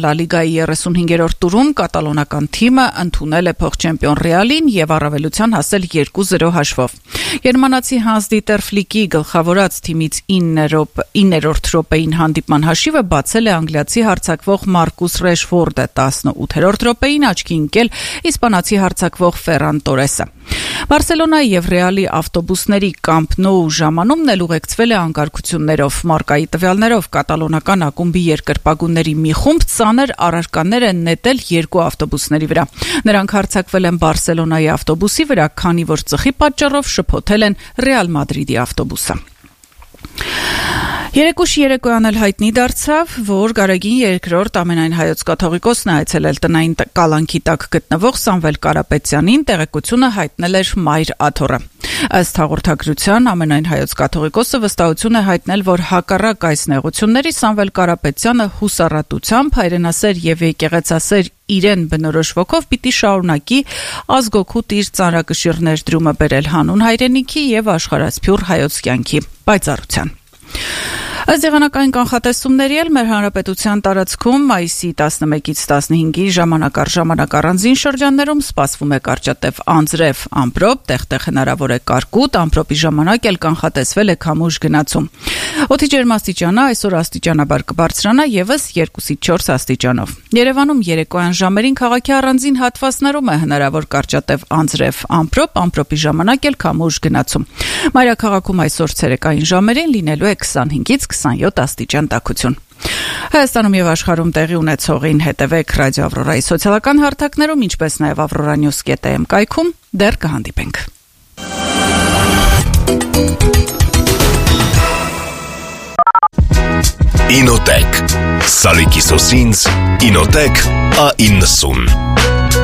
Լա Լիգայի 35-րդ տուրում կատալոնական թիմը ընդունել է փոխչեմպիոն Ռեալին եւ առավելության հասել 2-0 հաշվով։ Գերմանացի Հանս Դիտեր Ֆլիկի գլխավորած թիմից 9-րդ րոպեին հանդիպման հաշիվը բացել է անգլիացի հարձակվող Մարկուս Ռեշֆորդը, 18-րդ րոպեին աչքի ընկել իսպանացի հարձակվող Ֆերան Տորեսը։ Բարսելոնայի եւ Ռեալի ավտոբուսների Կամփ Նոու ժամանումն էլ ուղեկցվել է անկարգություններով։ Մարկայի տվյալներով կատալոնական ակումբի երկրպագուների մի խումբ ծանր առարկաներ են նետել երկու ավտոբուսների վրա։ Նրանք հարձակվել են Բարսելոնայի ավտոբուսի վրա, քանի որ ծխի պատճառով շփոթել են Ռեալ Մադրիդի ավտոբուսը։ Երեկոշի երեկոյան էլ հայտնի դարձավ, որ Գարեգին երկրորդ ամենայն հայոց կաթողիկոսն է այցելել տնային կալանքի տակ գտնվող Սամվել Կարապետյանին, տեղեկությունը հայտնել էր Մայր Աթոռը։ Ըստ հաղորդագրության ամենայն հայոց կաթողիկոսը վստահություն է հայտնել, որ հակառակ այս նեղությունների Սամվել Կարապետյանը հուսառատությամբ, հայրենասեր եւ եկեղեցասեր իրեն բնորոշ ոգով պիտի շարունակի ազգօգուտ իր ծանրակշիռ ներդրումը բերել հանուն հայրենիքի եւ աշխարհասփյուռ հայոց կյանքի պայծառության։ Ըստ եղանակային կանխատեսումների էլ մեր հանրապետության տարածքում մայիսի 11-ից 15-ի ժամանակ առ ժամանակ առանձին շրջաններում սպասվում է կարճատև անձրև ամպրոպ, տեղ-տեղ հնարավոր է կարկուտ, ամպրոպի ժամանակ էլ կանխատեսվել է քամուշ գնացում։ Օդի ջերմաստիճանը այսօր աստիճանաբար կբարձրանա եւս 2-ից 4 աստիճանով։ Երևանում երեկոյան ժամերին քաղաքի առանձին հատվածներում է հնարավոր կարճատև անձրև ամպրոպ, ամպրոպի ժամանակ էլ քամուշ գնացում։ Մայրաքաղաքում այսօր ցերեկային ժամերին լինելու է 25-ից 27 աստիճան տաքություն։ Հայաստանում եւ աշխարհում տեղի ունեցողին հետևեք Ռադիո Ավրորայի սոցիալական հարթակներում, ինչպես նաեւ avroranews.am կայքում։ Դեռ կհանդիպենք։ Ինոտեք Սալիկի սոսինձ Ինոտեք A90